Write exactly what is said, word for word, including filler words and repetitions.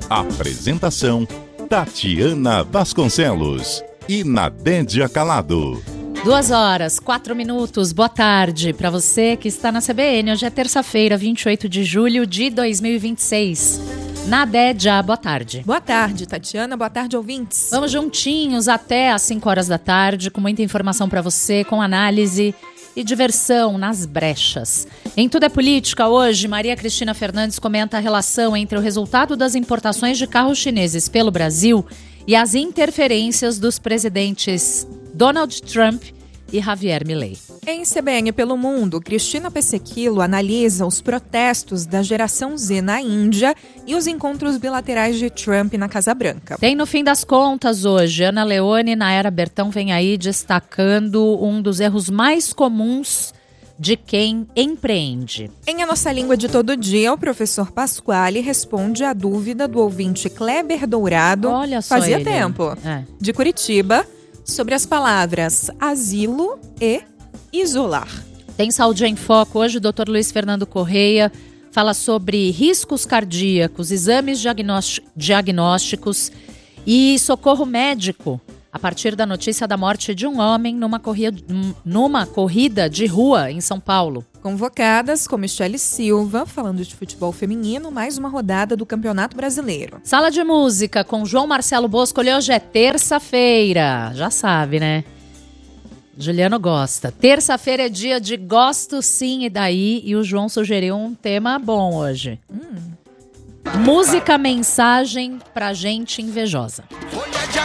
Apresentação: Tatiana Vasconcelos e Nadédia Calado. Duas horas, quatro minutos, boa tarde para você que está na C B N. Hoje é terça-feira, vinte e oito de julho de dois mil e vinte e seis. Nadédia, boa tarde. Boa tarde, Tatiana, boa tarde, ouvintes. Vamos juntinhos até às cinco horas da tarde, com muita informação para você, com análise e diversão nas brechas. Em Tudo é Política, hoje, Maria Cristina Fernandes comenta a relação entre o resultado das importações de carros chineses pelo Brasil e as interferências dos presidentes Donald Trump e Javier Milei. Em C B N pelo Mundo, Cristina Pessequilo analisa os protestos da geração Z na Índia e os encontros bilaterais de Trump na Casa Branca. Tem No Fim das Contas hoje. Ana Leone e Nayara Bertão vem aí destacando um dos erros mais comuns de quem empreende. Em A Nossa Língua de Todo Dia, o professor Pasquale responde à dúvida do ouvinte Kleber Dourado, Olha só fazia ele. tempo, É. de Curitiba, sobre as palavras asilo e isolar. Tem Saúde em Foco. Hoje o doutor Luiz Fernando Correia fala sobre riscos cardíacos, exames diagnós- diagnósticos e socorro médico a partir da notícia da morte de um homem numa corrida, numa corrida de rua em São Paulo. Convocadas com Michele Silva, falando de futebol feminino, mais uma rodada do Campeonato Brasileiro. Sala de Música com João Marcelo Boscoli. Hoje é terça-feira, já sabe, né? Juliano gosta. Terça-feira é dia de Gosto Sim e Daí, e o João sugeriu um tema bom hoje. Hum. Música mensagem pra gente invejosa. Folha de